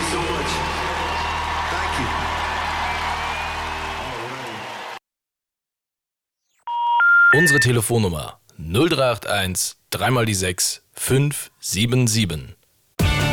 so much. Thank you. Unsere Telefonnummer 0381 3 mal die 6 577.